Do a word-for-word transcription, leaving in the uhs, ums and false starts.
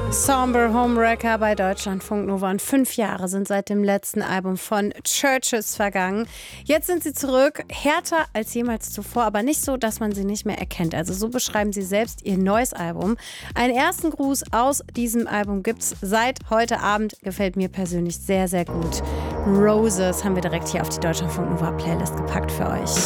Somber Homewrecker bei Deutschlandfunk Nova. Und fünf Jahre sind seit dem letzten Album von Chvrches vergangen. Jetzt sind sie zurück, härter als jemals zuvor, aber nicht so, dass man sie nicht mehr erkennt. Also so beschreiben sie selbst ihr neues Album. Einen ersten Gruß aus diesem Album gibt's seit heute Abend. Gefällt mir persönlich sehr, sehr gut. Roses haben wir direkt hier auf die Deutschlandfunk Nova Playlist gepackt für euch.